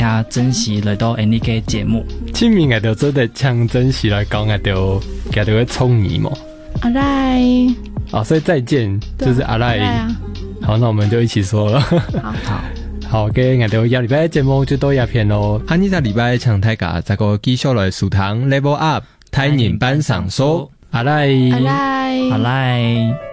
也珍惜来到呢个节目。 清明爱到做的抢珍惜来讲，爱到家到会冲你嘛。 阿赖。 哦，所以再见就是阿赖。好，那我们就一起说了。好，嘅我哋下禮拜節目就到這片咯。 下呢個禮拜請大家再個繼續來數堂 level up， 睇人班上數。 阿賴。 阿賴。